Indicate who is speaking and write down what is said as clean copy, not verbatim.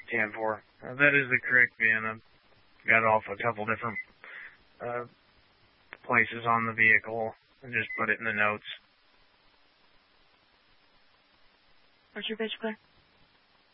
Speaker 1: 10-4. That is the correct VIN. I've got it off a couple different places on the vehicle and just put it in the notes.
Speaker 2: What's your bitch, Claire?